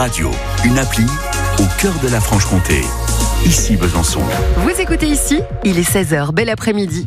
Radio, une appli au cœur de la Franche-Comté. Ici Besançon. Vous écoutez Ici, il est 16h, bel après-midi.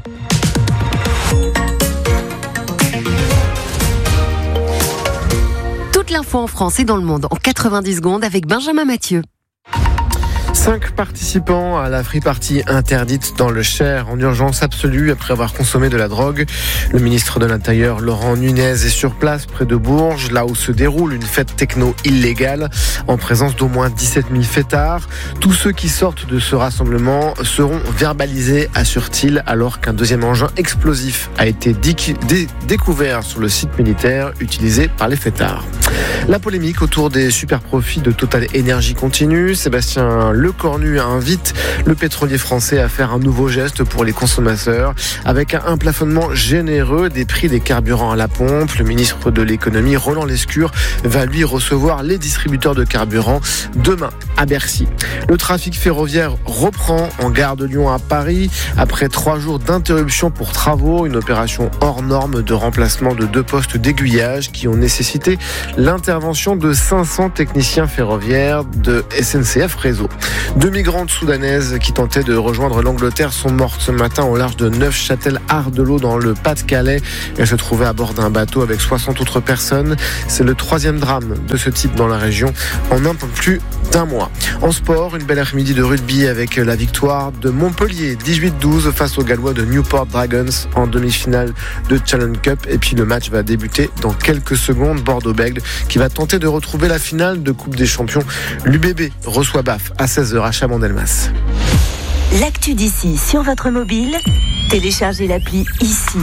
Toute l'info en France et dans le monde en 90 secondes avec Benjamin Mathieu. 5 participants à la free party interdite dans le Cher en urgence absolue après avoir consommé de la drogue. Le ministre de l'Intérieur, Laurent Nunez, est sur place près de Bourges, là où se déroule une fête techno illégale, en présence d'au moins 17 000 fêtards. Tous ceux qui sortent de ce rassemblement seront verbalisés, assure-t-il, alors qu'un deuxième engin explosif a été découvert sur le site militaire utilisé par les fêtards. La polémique autour des super profits de Total Énergie continue. Sébastien Lecornu invite le pétrolier français à faire un nouveau geste pour les consommateurs avec un plafonnement généreux des prix des carburants à la pompe. Le ministre de l'économie, Roland Lescure, va lui recevoir les distributeurs de carburant demain à Bercy. Le trafic ferroviaire reprend en gare de Lyon à Paris après 3 jours d'interruption pour travaux, une opération hors norme de remplacement de 2 postes d'aiguillage qui ont nécessité l'intervention de 500 techniciens ferroviaires de SNCF Réseau. 2 migrantes soudanaises qui tentaient de rejoindre l'Angleterre sont mortes ce matin au large de Neufchâtel-Ardelot dans le Pas-de-Calais. Elles se trouvaient à bord d'un bateau avec 60 autres personnes. C'est le 3e drame de ce type dans la région en un peu plus d'1 mois. En sport, une belle après-midi de rugby avec la victoire de Montpellier 18-12 face aux Gallois de Newport Dragons en demi-finale de Challenge Cup. Et puis le match va débuter dans quelques secondes. Bordeaux-Bègles qui va tenter de retrouver la finale de Coupe des Champions. L'UBB reçoit BAF à 16h à Chabandelmas. L'actu d'ici sur votre mobile, téléchargez l'appli Ici.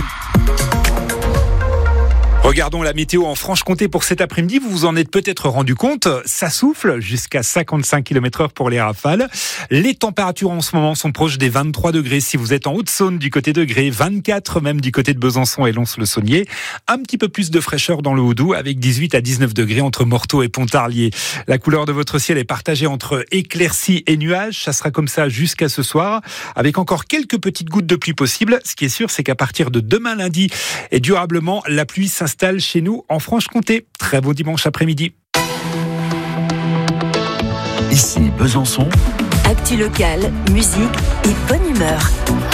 Regardons la météo en Franche-Comté pour cet après-midi. Vous vous en êtes peut-être rendu compte, ça souffle jusqu'à 55 km/h pour les rafales. Les températures en ce moment sont proches des 23 degrés si vous êtes en Haute-Saône du côté de Grès, 24 même du côté de Besançon et Lons-le-Saunier. Un petit peu plus de fraîcheur dans le Haut-Doubs avec 18 à 19 degrés entre Morteau et Pontarlier. La couleur de votre ciel est partagée entre éclaircies et nuages. Ça sera comme ça jusqu'à ce soir avec encore quelques petites gouttes de pluie possibles. Ce qui est sûr, c'est qu'à partir de demain lundi et durablement, la pluie s'installe chez nous en Franche-Comté. Très beau dimanche après-midi. Ici Besançon. Actu locale, musique et bonne humeur.